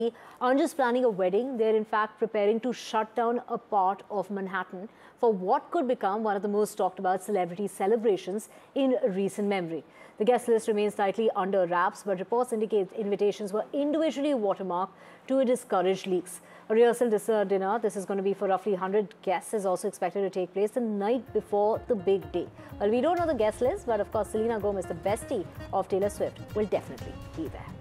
aren't just planning a wedding, they're in fact preparing to shut down a part of Manhattan for what could become one of the most talked about celebrity celebrations in recent memory. The guest list remains tightly under wraps, but reports indicate invitations were individually watermarked to discourage leaks. A rehearsal dinner, this is going to be for roughly 100 guests, is also expected to take place the night before the big day. Well, we don't know the guest list, but of course, Selena Gomez, the bestie of Taylor Swift, will definitely be there.